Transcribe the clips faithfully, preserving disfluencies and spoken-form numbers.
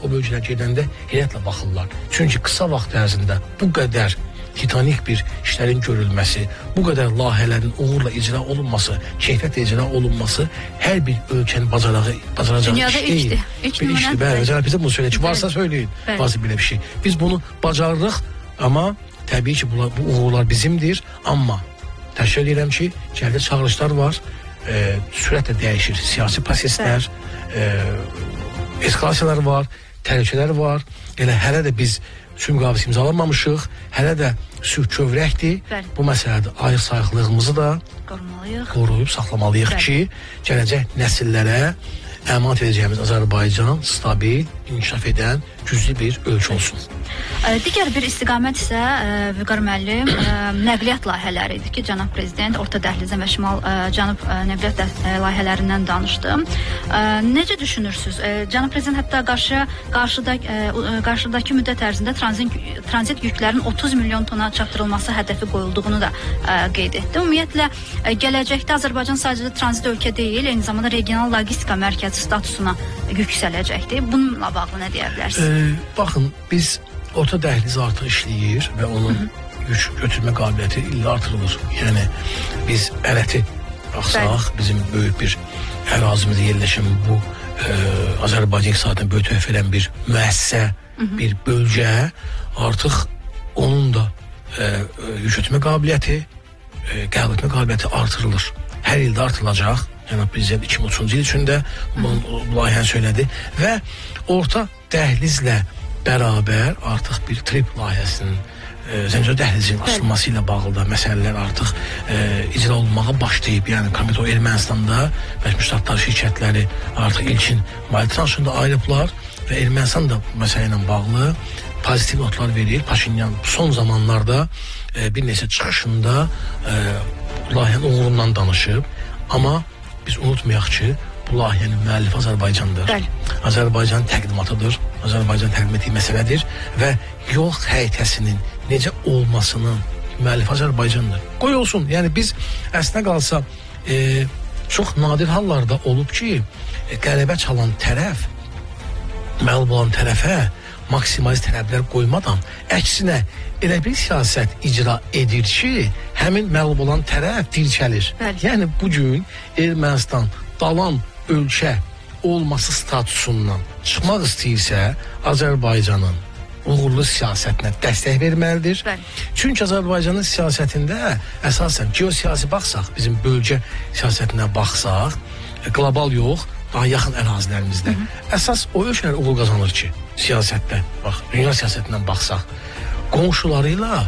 o bölgələrə gedəndə heyrətlə baxırlar. Çünki qısa vaxt ərzində bu qədər titanik bir işlərin görülməsi, bu qədər layihələrin uğurla icra olunması, keyfiyyətlə icra olunması hər bir ölkənin bacaracağı, bacaracağı Dünyada iş deyil. İlk bir işdir. Bəli, Cənab Prezident bunu söyləyin ki, varsa söyləyin. Bəli. Varsa belə bir şey. Biz bunu bacarırıq, amma təbii ki, bu, bu uğurlar bizimdir. Amma təşkil edirəm ki, gəldə çağırışlar var, e, sürətlə dəyişir siyasi proseslər, e, eskalasiyalar var, təhlükələr var. Elə hələ də biz sülh müqaviləsi imzalamamışıq, hələ də sülh kövrəkdir. Bəli. Bu məsələdə ayıq-sayıqlığımızı da Qorumalıyıq. qoruyub saxlamalıyıq Bəli. ki, gələcək nəsillərə əmanət edəcəyimiz Azərbaycan stabil, inkişaf edən, güclü bir ölkə olsun. Digər bir istiqamət isə Vüqar müəllim nəqliyyat layihələri idi ki, Cənab Prezident Orta Dəhlizə və Şimal Cənub nəqliyyat layihələrindən danışdı. Necə düşünürsünüz? Cənab Prezident hətta qarşı qarşıda qarşıdakı müddət ərzində tranzit tranzit yüklərin otuz milyon tona çatdırılması hədəfi qoyulduğunu da qeyd etdi. Ümumiyyətlə gələcəkdə Azərbaycan sadəcə tranzit ölkə deyil, eyni zamanda regional logistika mərkəzi statusuna yüksələcəkdir. Bununla bağlı nə deyə bilərsiniz? Ee, baxın, biz orta dəhliz artıq işləyir və onun Hı -hı. yük götürmə qabiliyyəti illə artırılır. Yəni biz ələti baxsaq, Bəli. bizim böyük bir ərazimizdə yerləşən bu e, Azərbaycan iqtisadına böyük töhfə edən bir müəssisə, Hı -hı. bir bölgə artıq onun da e, yük götürmə qabiliyyəti, e, qəbul etmə qabiliyyəti artırılır. Hər ildə artırılacaq. Yəni Prezident iki min otuzuncu il içində bu layihəni söylədi və orta dəhlizlə bərabər artıq bir trip layihəsinin e, Zəncər dəhlizinin açılması ilə bağlı da məsələlər artıq e, icra olunmağa başlayıb. Yəni Komitə Ermənistanda Birləşmiş Ştatlar şirkətləri artıq ilkin maliyyə tranşında ayrılıblar və Ermənistan da bu məsələ ilə bağlı pozitiv notlar verir. Paşinyan son zamanlarda e, bir neçə çıxışında e, layihənin uğurundan danışıb, amma biz unutmayaq ki, bu layihənin müəllifi Azərbaycandır. Bəli. Azərbaycanın təqdimatıdır. Azərbaycan təqdim etdiyi məsələdir və yol xəritəsinin necə olmasının müəllifi Azərbaycandır. Qoy olsun. Yəni biz əslində qalsa e, çox nadir hallarda olub ki, e, qələbə çalan tərəf məğlub olan tərəfə maksimalist tələblər qoymadan əksinə elə bir siyasət icra edir ki, həmin məğlub olan tərəf dirçəlir. Bəli. Yəni bugün Ermənistan dalan ölkə olması statusundan çıxmaq istəyirsə, Azərbaycanın uğurlu siyasətinə dəstək verməlidir. Bəli. Çünki Azərbaycanın siyasətində əsasən geosiyasi baxsaq, bizim bölgə siyasətinə baxsaq, qlobal yox, daha yaxın ərazilərimizdə. Hı -hı. Əsas o ölkələr uğur qazanır ki, siyasətdə, bax, dünya siyasətindən baxsaq, qonşularıyla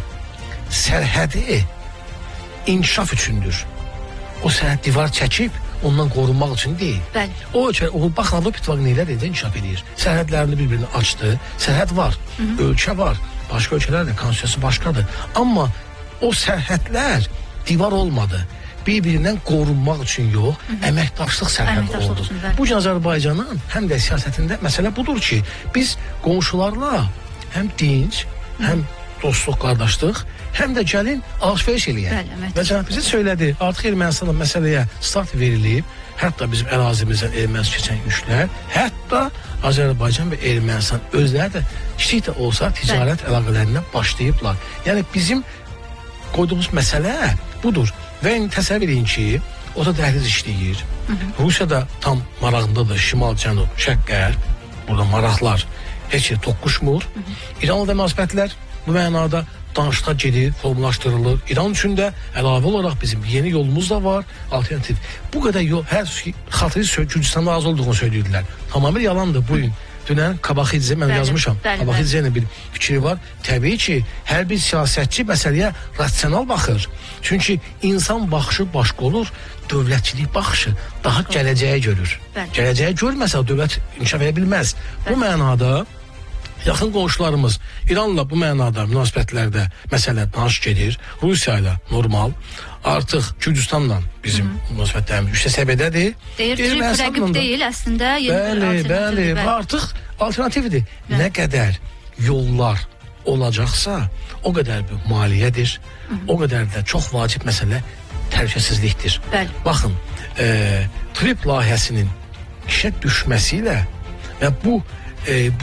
sərhədi inkişaf üçündür. O sərhəd divar çəkib, ondan qorunmaq üçün deyil. Bəli. O ölkə, o baxın, Avropa İttifaqı nələr edir, inkişaf edir. Sərhədlərini bir-birini açdı, sərhəd var, Hı -hı. ölkə var, başqa ölkələr də konstitusiyası başqadır. Amma o sərhədlər divar olmadı. Bir-birindən qorunmaq üçün yox, Hı -hı. əməkdaşlıq sərhəd oldu. Bu gün Azərbaycanın həm də siyasətində məsələ budur ki, biz qonşularla həm dinc, Hı -hı. həm dostluq, qardaşlıq, həm də gəlin alış-veriş eləyək. Və Cənab Prezident söylədi, artıq Ermənistanla məsələyə start verilib, hətta bizim ərazimizdən Ermənistan keçən yüklər, hətta Azərbaycan və Ermənistan özləri də kiçik də olsa ticarət Bəli. əlaqələrinə başlayıblar. Yəni bizim qoyduğumuz məsələ budur. Və indi təsəvvür edin ki, orta dəhliz işləyir. Hı -hı. Rusiya da tam marağındadır, şimal, cənub, şərq, qərb. Burada maraqlar heç yer toqquşmur. Hı -hı. İranla da münasibətlər bu mənada danışıqlar gedir, formulaşdırılır. İran üçün də əlavə olaraq bizim yeni yolumuz da var, alternativ. Bu qədər yol, hər şey, xatırı Gürcüstanda az olduğunu söylüyordular. Tamamilə yalandır bu gün. Dünən Kabaxidze, mən bəli, yazmışam. Kabaxidze ilə bir fikri var. Təbii ki, hər bir siyasətçi məsələyə rasional baxır. Çünki insan baxışı başqa olur, dövlətçilik baxışı daha gələcəyə görür. Bəli. Gələcəyə görməsə dövlət inkişaf edə bilməz. Bəli. Bu mənada yaxın qonşularımız İranla bu mənada münasibətlərdə məsələ danış gedir. Rusiya ilə normal. Artıq Gürcüstanla bizim münasibətlərimiz yüksək səviyyədədir. Deyir ki, rəqib deyil, əslində yeni bəli, bəli, bəli. Artıq alternativdir. Bəli. Nə qədər yollar olacaqsa, o qədər bir maliyyədir. Hı -hı. O qədər də çox vacib məsələ təhlükəsizlikdir. Bəli. Baxın, e, trip layihəsinin işə düşməsi ilə və bu e,